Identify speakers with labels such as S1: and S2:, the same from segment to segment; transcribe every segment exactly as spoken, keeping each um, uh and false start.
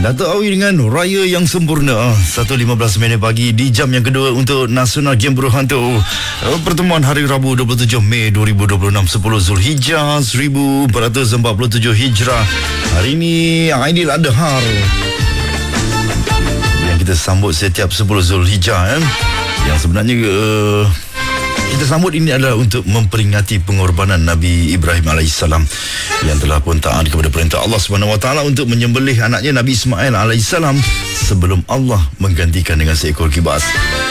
S1: Datuk Awi dengan Raya yang Sempurna. Satu lima belas minit pagi di jam yang kedua untuk Nasional Game Buruh Hantu. Pertemuan hari Rabu dua puluh tujuh Mei dua ribu dua puluh enam, sepuluh Zulhijjah seribu empat ratus empat puluh tujuh Hijrah. Hari ini Aidil Adha yang kita sambut setiap sepuluh Zulhijjah, eh? Yang sebenarnya uh, kita sambut ini adalah untuk memperingati pengorbanan Nabi Ibrahim alaihissalam yang telah pun taat kepada perintah Allah Subhanahu Wa Taala untuk menyembelih anaknya Nabi Ismail alaihissalam sebelum Allah menggantikan dengan seekor kibas.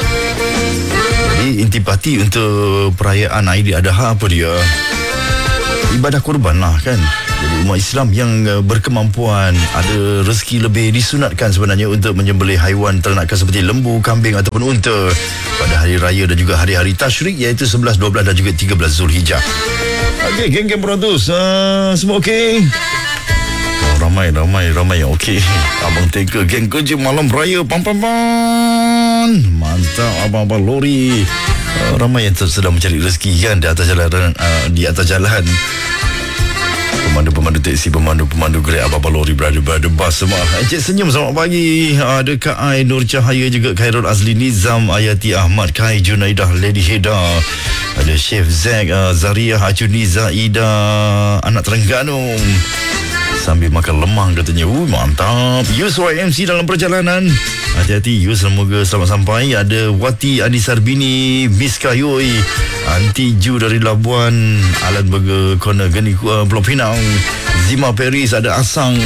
S1: Jadi intipati untuk perayaan Aidil Adha apa dia? Ibadah kurban lah kan. Jadi umat Islam yang berkemampuan, ada rezeki lebih, disunatkan sebenarnya untuk menyembelih haiwan ternakan seperti lembu, kambing ataupun unta pada hari raya dan juga hari-hari tasyrik, iaitu sebelas, dua belas dan juga tiga belas Zulhijjah. Okey, geng-geng beratus, uh, semua okey? Oh, ramai, ramai, ramai yang okey. Abang Teka, geng kerja malam raya, pam-pam-pam. Mantap, abang-abang lori. Uh, ramai yang sedang mencari rezeki kan di atas jalan, uh, di atas jalan. Pemandu-pemandu teksi, pemandu-pemandu Grab, abang-abang lori, brother-brother bas semua. Encik Senyum, selamat pagi. Ada Kak Ai, Nur Cahaya, juga Khairul Azli Nizam, Ayati Ahmad, Kai Junaidah, Lady Heda. Ada Chef Zack, uh, Zariah, Acuni, Zaida, anak Terengganu. Sambil makan lemang katanya. Uh, mantap. Yus Y M C dalam perjalanan. Hati-hati Yus, semoga selamat sampai. Ada Wati Anisarbini, Miss Kayoi, Aunty Ju dari Labuan, Alan Burger Corner Geni uh, Pulau Pinang, Zima Paris, ada Asang.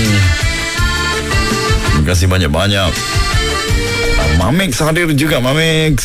S1: Terima kasih banyak-banyak. uh, Mamex hadir juga, Mamex.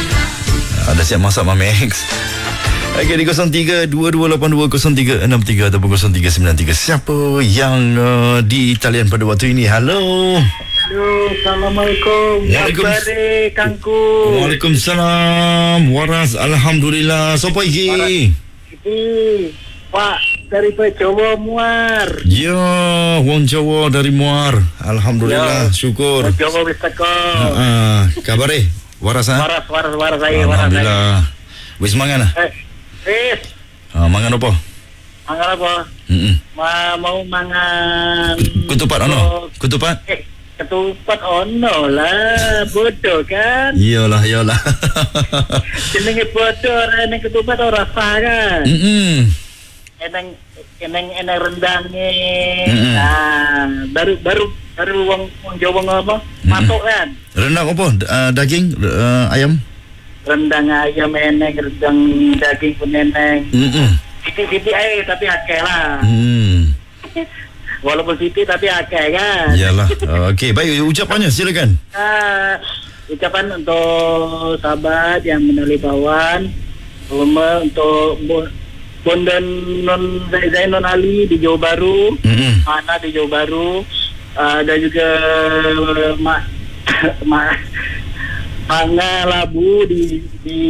S1: Ada siap masak, Mamex. Okey, di kosong tiga dua dua lapan dua kosong tiga enam tiga ataupun kosong tiga sembilan tiga. Siapa yang uh, di talian pada waktu ini? Halo.
S2: Halo, Assalamualaikum.
S1: Waalaikumsalam.
S2: Kangku.
S1: Waalaikumsalam. Waras, alhamdulillah. Siapa lagi?
S2: Ini Pak dari Jawa Muar.
S1: Ya, wong Jawa dari Muar. Alhamdulillah, ya. Syukur.
S2: Wong Jawa wis teko.
S1: Heeh. Kabar eh? Waras ah?
S2: Waras, waras, waras saya, waras.
S1: Alhamdulillah. Wis mangan ah?
S2: Eh, wis.
S1: Ah, mangan apa?
S2: Mangan apa?
S1: Heeh.
S2: Ma mau mangan
S1: Ketupat ono? Ketupat?
S2: Eh, ketupat ono lah, bodoh kan?
S1: Iyalah, iyalah.
S2: Jenenge bodoh, nek ketupat ora rasa kan?
S1: Heeh.
S2: Eneng eneng eneng rendangnya.
S1: Mm-mm.
S2: Nah, baru baru baru wong wong Jawa ngomong matuk kan.
S1: Rendang apa? Uh, daging uh, ayam?
S2: Rendang ayam eneng, rendang daging pun eneng.
S1: Heeh.
S2: Siti-siti ae tapi akeh lah.
S1: Hmm.
S2: Walaupun siti tapi akeh kan.
S1: Iyalah. Uh, Okey, baik, ucapannya silakan.
S2: Uh, ucapan untuk sahabat yang menali bawan, terutama untuk Bondan Non Zainon Ali di Jawa Baru,
S1: Mm-hmm.
S2: Mana di Jawa Baru, uh, dan juga Mak Ma, Manga Labu di di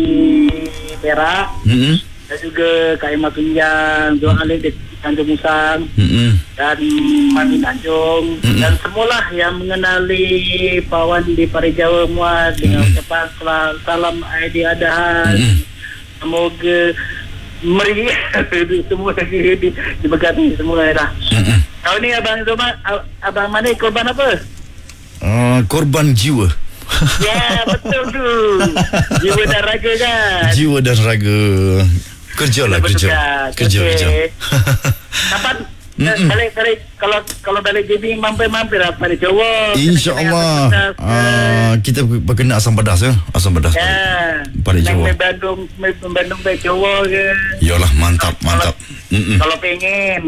S2: Perak,
S1: Mm-hmm.
S2: dan juga K M Tunjang, Johan Ali di Tanjung Musang,
S1: Mm-hmm.
S2: dan Mami Tanjung,
S1: Mm-hmm.
S2: dan semualah yang mengenali Pawan di Pari Jawa Muar dengan
S1: Mm-hmm.
S2: ucapan salam Aidil Adha.
S1: Mm-hmm.
S2: Semoga meriah semua lagi di diberkati semua dah.
S1: Mm-hmm.
S2: Kau ni abang Zoma, abang mana korban apa?
S1: Uh, korban jiwa.
S2: Ya, betul tu. Jiwa dan raga kan.
S1: Jiwa dan raga. Kerja lah, kerja. Kerja, kerja.
S2: Kapan balik balik kalau kalau balik J B mampir-mampir apa di Jawa.
S1: InsyaAllah. Uh, kita berkena asam pedas ya. Asam pedas.
S2: Ya.
S1: Pada Jawa.
S2: Main Bandung, main Bandung ke Jawa ke.
S1: Yalah, mantap, mantap.
S2: Kalau, kalau pengen.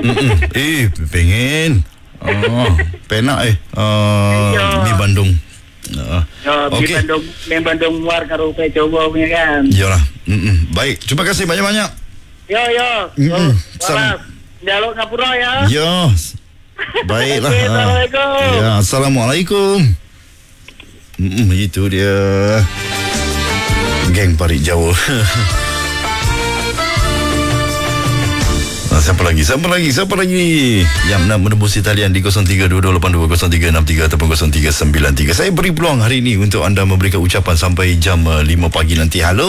S1: Eh, pengen. Oh, penak eh. Uh, di Bandung. Uh,
S2: Ya, okay. Di Bandung, main Bandung Muar karo ke Jawa punya kan.
S1: Yalah. Mm-mm. Baik, terima kasih banyak-banyak.
S2: Yo yo.
S1: Mm-mm.
S2: Salam. Jaluk ngapura ya.
S1: Ya. Baiklah.
S2: Okay, Assalamualaikum.
S1: Ya, Assalamualaikum. Mm-mm, itu dia. Geng Parit Jawa. Nah, siapa lagi? Siapa lagi? Siapa lagi? Yang nak menembus talian di kosong tiga dua dua lapan dua kosong tiga enam tiga ataupun kosong tiga sembilan tiga. Saya beri peluang hari ini untuk anda memberikan ucapan sampai jam lima pagi nanti. Halo.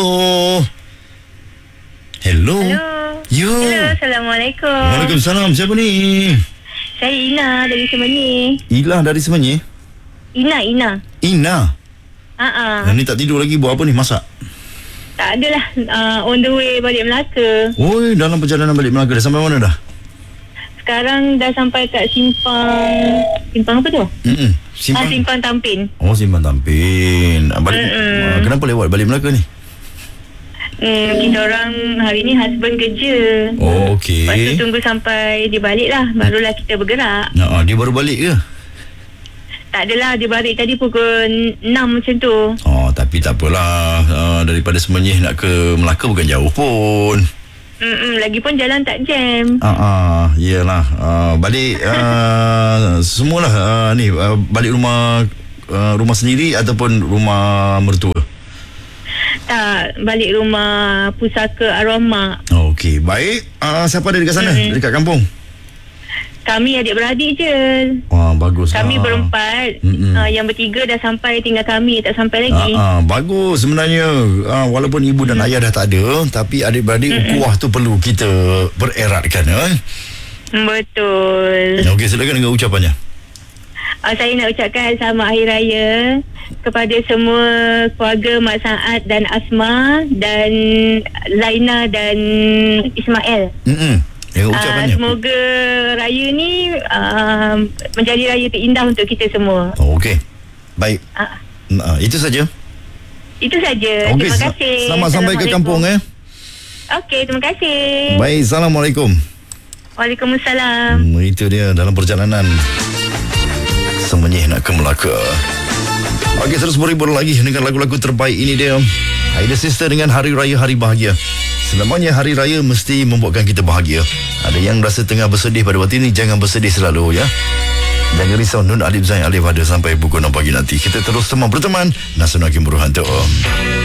S1: Hello.
S3: Halo.
S1: Yo.
S3: Hello, Assalamualaikum.
S1: Waalaikumsalam. Siapa ni?
S3: Saya Ina dari Semenyih.
S1: Ilah dari Semenyih.
S3: Ina, Ina.
S1: Ina.
S3: Ha-ha.
S1: Ni tak tidur lagi, buat apa ni, masak?
S3: Tak adalah, uh, on the way balik Melaka.
S1: Oi, dalam perjalanan balik Melaka dah sampai mana dah?
S3: Sekarang dah sampai kat simpang... Simpang apa tu?
S1: Mm-mm.
S3: Simpang, ah, simpang Tampin.
S1: Oh, Simpang Tampin. Balik, uh, kenapa lewat balik Melaka ni?
S3: Hmm, kita orang hari ni husband kerja.
S1: Oh, okey.
S3: Lepas tu tunggu sampai dia balik lah, barulah kita bergerak.
S1: Nah, dia baru balik ke?
S3: Tak adalah, dia balik tadi pukul enam macam tu.
S1: Oh, tapi tak apalah. Uh, daripada Semenyih nak ke Melaka bukan jauh pun.
S3: Mm-mm, lagipun jalan tak jam.
S1: Ah, uh, iyalah. Uh, balik uh, semualah uh, ni uh, balik rumah uh, rumah sendiri ataupun rumah mertua.
S3: Tak, balik rumah pusaka arwah mak.
S1: Oh, okey, baik. Uh, siapa ada dekat sana? Mm-hmm. Dekat kampung?
S3: Kami adik-beradik je.
S1: Wah, bagus.
S3: Kami
S1: ha.
S3: berempat. Uh, yang bertiga dah sampai, tinggal kami tak sampai lagi.
S1: Ha, ha, bagus sebenarnya. Ha, walaupun ibu dan ayah dah tak ada, tapi adik-beradik ukuah tu perlu kita bereratkan. Eh?
S3: Betul.
S1: Okey, silakan dengan ucapannya.
S3: Uh, saya nak ucapkan selamat Hari Raya kepada semua keluarga Mak Saad dan Asma dan Laina dan Ismail.
S1: Hmm. Ya, ucapannya.
S3: Uh, semoga raya ni uh, menjadi raya terindah untuk kita semua.
S1: Oh, okey. Baik.
S3: Uh,
S1: uh, itu saja.
S3: Itu saja.
S1: Okay,
S3: terima kasih.
S1: Selamat sampai ke kampung eh.
S3: Okey, terima kasih.
S1: Baik, Assalamualaikum.
S3: Waalaikumsalam.
S1: Hmm, itu dia dalam perjalanan Semenyih nak ke Melaka. Okey, terus berhibur lagi dengan lagu-lagu terbaik ini dia. Aida Sister dengan Hari Raya Hari Bahagia. Selamanya Hari Raya mesti membuatkan kita bahagia. Ada yang rasa tengah bersedih pada waktu ini, jangan bersedih selalu ya. Jangan risau, Nun Alif Zain Alif ada sampai pukul enam pagi nanti. Kita terus semua berteman. Nasional Kim Berhantu.